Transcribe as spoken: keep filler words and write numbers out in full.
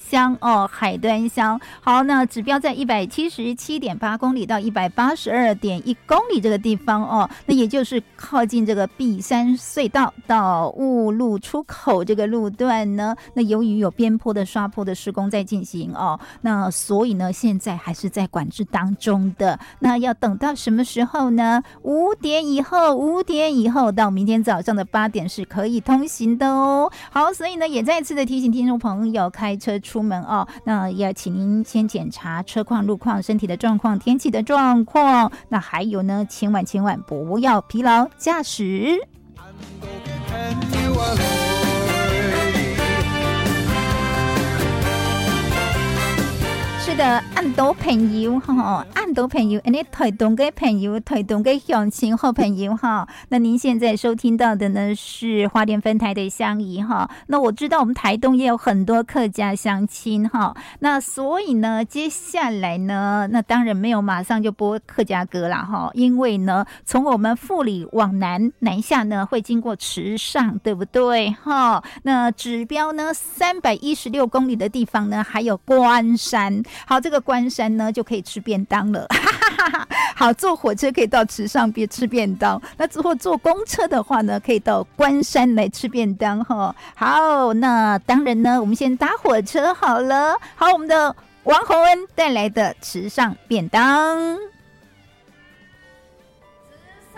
乡哦，海端乡。好，那指标在一百七十七点八公里到一百八十二点一公里这个地方哦，那也就是靠近这个碧山隧道到雾路出口这个路段呢，那由于有边坡的刷坡的施工在进行哦，那所以呢现在还是在管制当中的。那要等到什么时候呢？五点以后，五点以后到明天早上的八点是可以通行的哦。好，所以呢也再次的提醒听众朋友，开车出门哦，那要请您先检查车况、路况、身体的状况、天气的状况。那还有呢，千万千万不要疲劳驾驶。是的，按到朋友哈，按到朋友，你台东嘅朋友，台东嘅乡亲好朋友哈。那您现在收听到的呢是花莲分台的乡仪哈。那我知道我们台东也有很多客家乡亲哈。那所以呢，接下来呢，那当然没有马上就播客家歌啦哈，因为呢，从我们富里往南南下呢，会经过池上，对不对哈？那指标呢三百一十六公里的地方呢，还有关山。好，这个关山呢就可以吃便当了。好，坐火车可以到池上别吃便当，那之后坐公车的话呢，可以到关山来吃便当哈。好，那当然呢，我们先搭火车好了。好，我们的王洪恩带来的池上便当。